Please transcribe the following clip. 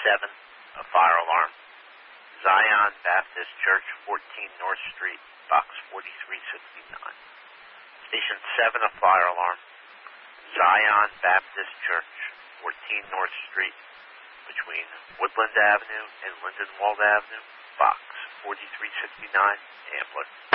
7, a fire alarm. Zion Baptist Church, 14 North Street, box 4369. Station 7, a fire alarm. Zion Baptist Church, 14 North Street, between Woodland Avenue and Lindenwald Avenue, box 4369, Ambler.